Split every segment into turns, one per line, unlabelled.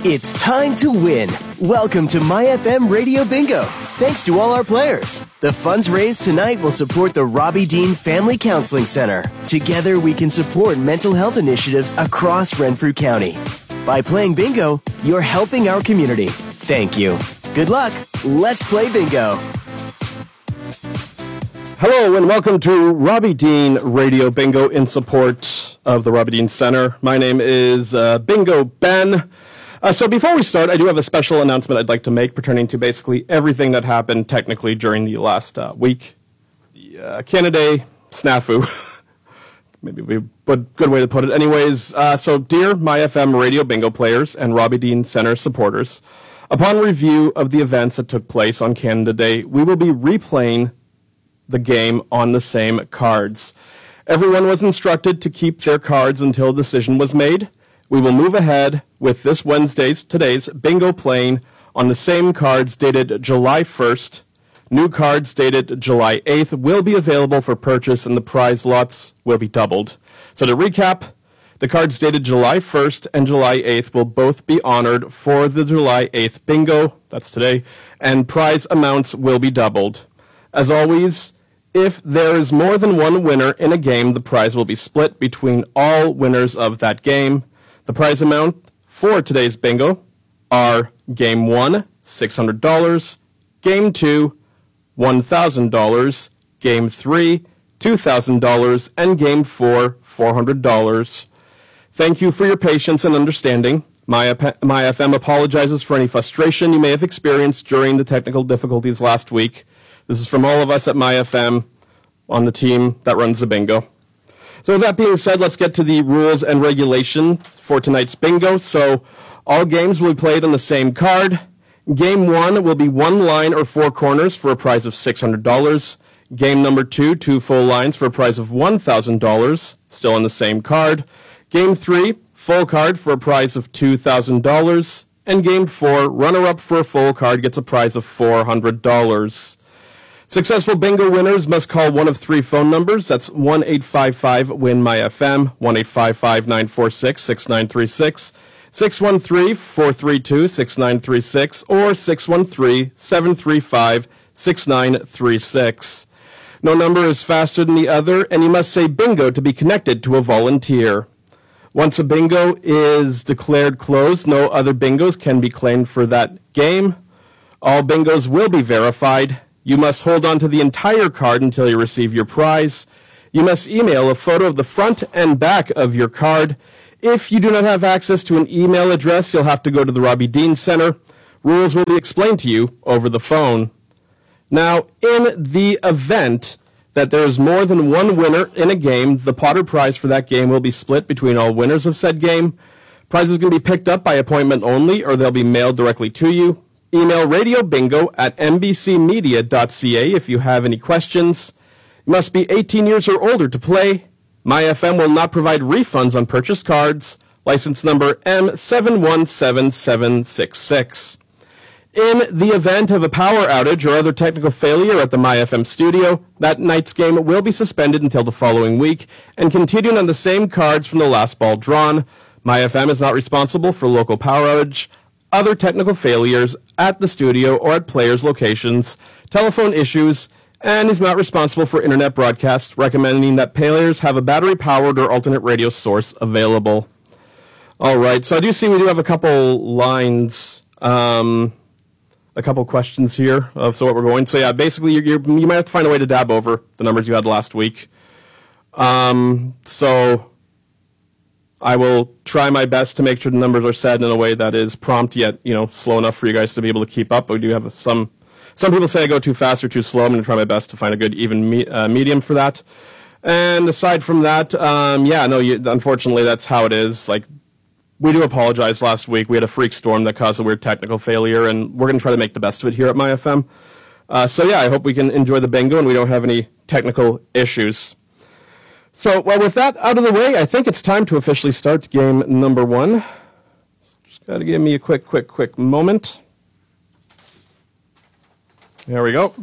It's time to win. Welcome to MyFM Radio Bingo. Thanks to all our players. The funds raised tonight will support the Robbie Dean Family Counseling Center. Together, we can support mental health initiatives across Renfrew County. By playing bingo, you're helping our community. Thank you. Good luck. Let's play bingo.
Hello and welcome to Robbie Dean Radio Bingo in support of the Robbie Dean Center. My name is Bingo Ben. So before we start, I do have a special announcement I'd like to make pertaining to basically everything that happened technically during the last week. The Canada snafu. Maybe a good way to put it. Anyways, so dear MyFM Radio Bingo players and Robbie Dean Center supporters, upon review of the events that took place on Canada Day, we will be replaying the game on the same cards. Everyone was instructed to keep their cards until a decision was made. We will move ahead with this today's bingo playing on the same cards dated July 1st. New cards dated July 8th will be available for purchase and the prize lots will be doubled. So to recap, the cards dated July 1st and July 8th will both be honored for the July 8th bingo, that's today, and prize amounts will be doubled. As always, if there is more than one winner in a game, the prize will be split between all winners of that game. The prize amount for today's bingo are Game 1, $600, Game 2, $1,000, Game 3, $2,000, and Game 4, $400. Thank you for your patience and understanding. MyFM apologizes for any frustration you may have experienced during the technical difficulties last week. This is from all of us at MyFM on the team that runs the bingo. So with that being said, let's get to the rules and regulation for tonight's bingo. So all games will be played on the same card. Game 1 will be 1 line or 4 corners for a prize of $600. Game number 2, 2 full lines for a prize of $1,000, still on the same card. Game 3, full card for a prize of $2,000. And Game 4, runner-up for a full card gets a prize of $400. Successful bingo winners must call one of 3 phone numbers. That's 1-855-WIN-MyFM, 1-855-946-6936, 613-432-6936, or 613-735-6936. No number is faster than the other, and you must say bingo to be connected to a volunteer. Once a bingo is declared closed, no other bingos can be claimed for that game. All bingos will be verified. You must hold on to the entire card until you receive your prize. You must email a photo of the front and back of your card. If you do not have access to an email address, you'll have to go to the Robbie Dean Center. Rules will be explained to you over the phone. Now, in the event that there is more than one winner in a game, the Potter prize for that game will be split between all winners of said game. Prizes can be picked up by appointment only, or they'll be mailed directly to you. Email radiobingo@mbcmedia.ca if you have any questions. You must be 18 years or older to play. MyFM will not provide refunds on purchased cards. License number M717766. In the event of a power outage or other technical failure at the MyFM studio, that night's game will be suspended until the following week and continuing on the same cards from the last ball drawn. MyFM is not responsible for local power outage, other technical failures at the studio or at players' locations, telephone issues, and is not responsible for internet broadcasts, recommending that players have a battery-powered or alternate radio source available. All right, so I do see we do have a couple lines, a couple questions here of so what we're going. So yeah, basically you might have to find a way to dab over the numbers you had last week. So I will try my best to make sure the numbers are said in a way that is prompt yet, slow enough for you guys to be able to keep up. But we do have some people say I go too fast or too slow. I'm going to try my best to find a good even medium for that. And aside from that, unfortunately that's how it is. Like, we do apologize last week. We had a freak storm that caused a weird technical failure, and we're going to try to make the best of it here at MyFM. I hope we can enjoy the bingo and we don't have any technical issues. So, with that out of the way, I think it's time to officially start game number 1. Just got to give me a quick moment. There we go.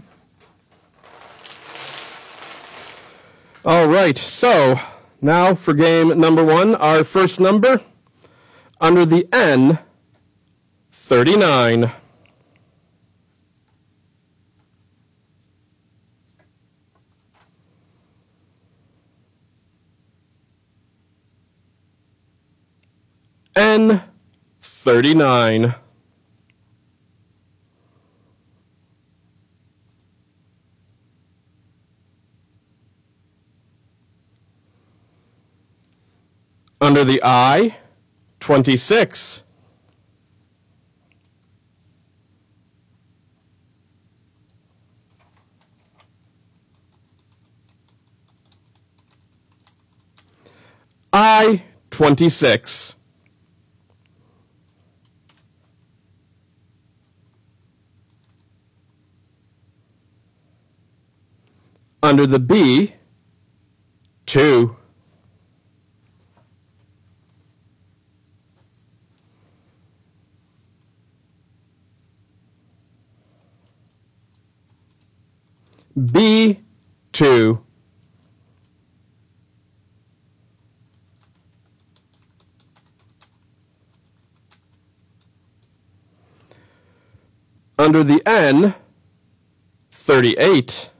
All right, so now for game number 1, our first number under the N 39. N 39. Under the I, 26. I, 26. Under the B, 2. B, 2. Under the N, 38.